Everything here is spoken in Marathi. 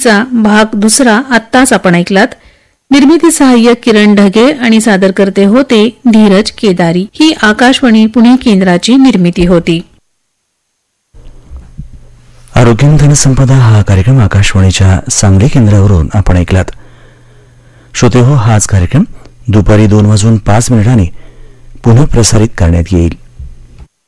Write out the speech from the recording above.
मालिकेचा भाग 2 आत्ताच आपण ऐकलात. निर्मिती सहाय्यक किरण ढगे आणि सादरकर्ते होते धीरज केदारी. ही आकाशवाणी पुणे केंद्राची निर्मिती होती. आरोग्य धनसंपदा हा कार्यक्रम आकाशवाणीच्या सांगली केंद्रावरून आपण ऐकलात. श्रोते हो, हाच कार्यक्रम दुपारी 2:05 पुनः प्रसारित करण्यात येईल.